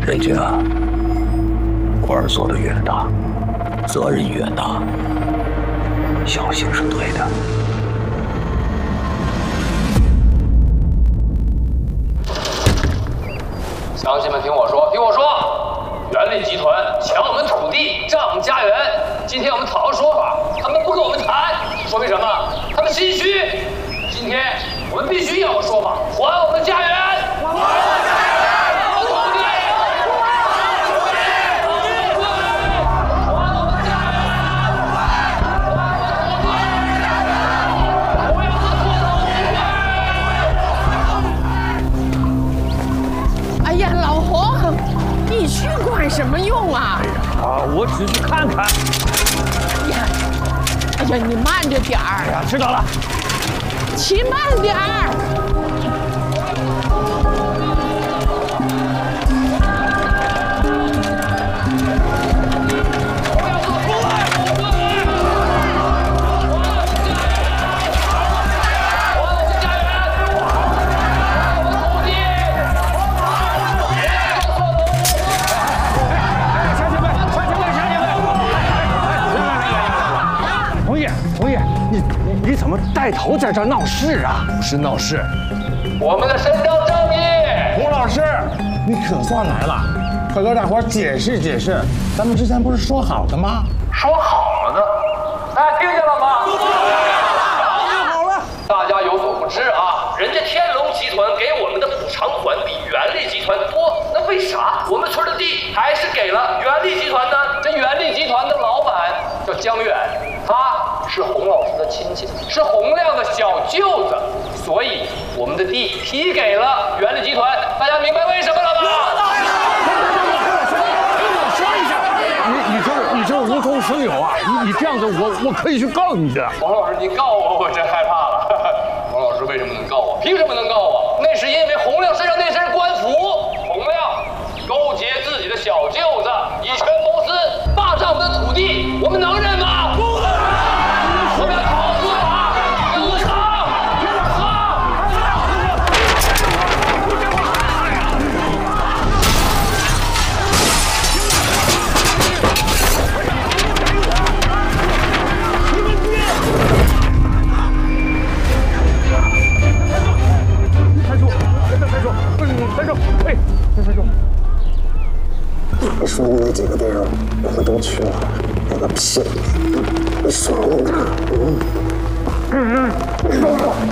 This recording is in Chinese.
任君啊，官儿做得越大，责任越大，小心是对的。 乡亲们，听我说，听我说！元力集团抢我们土地，占我们家园。今天我们讨个说法，他们不跟我们谈，说明什么？他们心虚。今天我们必须要个说法，还我们家园！还我们家园！还土地！还土地！还我们家园！还我们家园！不要做哎呀，老洪，你去管什么用啊？ 我只去看看。 哎呀，你慢着点儿。 哎呀，知道了。 骑慢点儿。 你怎么带头在这闹事啊？ 不是闹事， 我们的伸张正义。 洪老师，你可算来了，快跟大伙解释解释，咱们之前不是说好的吗？ 说好了的，大家听见了吗？ 好了， 大家有所不知啊，人家天龙集团给我们的补偿款比元力集团多，那为啥我们村的地还是给了元力集团呢？这元力集团的老板叫江远，他是洪老师的亲戚，是洪亮的小舅子，所以我们的地批给了元力集团。大家明白为什么了吗？ 你这无中生有啊！你这样子，我可以去告你的。 王老师，你告我真害怕了。王老师为什么能告我？凭什么能告我？那是因为洪亮身上那身官服，洪亮勾结自己的小舅子，以权谋私，霸占我们的土地，我们能忍吗？不能忍！我们要讨司法，司法， 你说的那几个地儿，我们都去了，那个屁，你爽了他，